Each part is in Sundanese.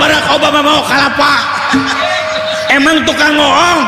Barack Obama mau kalapa. Emang tukang ngomong.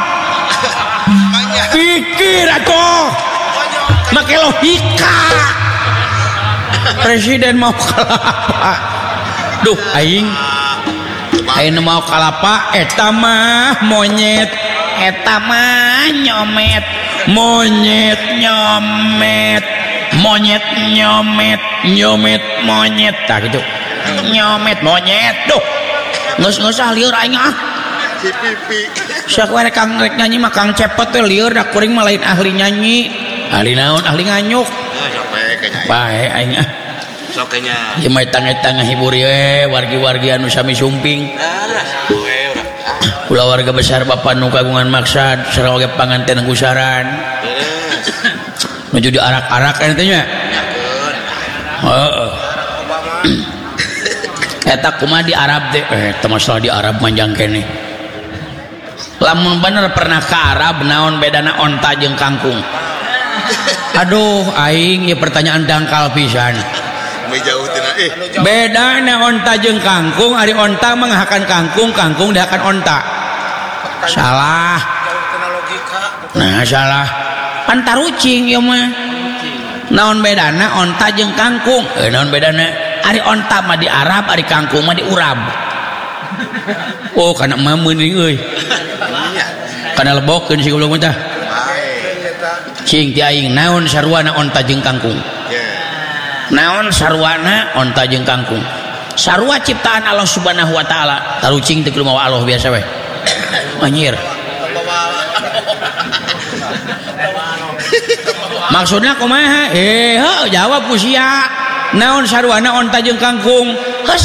Pikir atuh. Make logika. Presiden mau kalapa. Duh aing mau kalapa eta mah monyet. Eta mah nyomet. Monyet nyomet. Monyet nyomet. Nyomet monyet. Tak gitu. Nyomet monyet. Duh. Ngeus lieur aing ah. Sak we kang rek nyanyi mah kang cepet teh lieur da kuring mah lain ahli nyanyi. Ahli naon? Ahli nganyuk. Bae aing ah. Sok nya. Ieu mah tang-tang ngahibur we wargi-wargi anu sami sumping. Ulah warga besar Bapak nu kagungan maksad sareng oge panganten gusaran. Nuju diarak-arak eta nya. Heeh. Eta kumaha di Arab teh eta masalah di Arab manjang keneh. Lamun bener pernah ke Arab naon bedana onta jeung kangkung. Aduh aing ieu pertanyaan dangkal pisan. Bedana onta jeung kangkung, ari onta mah ngahakan kangkung, kangkung dihakan onta. Salah. Nah salah. Antar ucing ieu mah. Naon bedana onta jeung kangkung? Naon bedana? Ari onta mah di Arab, ari kangkung mah di Urab. Oh kana mah meuning euy. Kana lebokeun si goblok tah. Cing ti aing naon sarwana onta jeung kangkung? Naon sarwana onta jeung kangkung? Sarua ciptaan Allah Subhanahu wa taala. Tarucing teh kumaha Allah biasa we. Anjir. Maksudna kumaha? Heuh jawab ku sia. Naon sarwana onta jeung kangkung?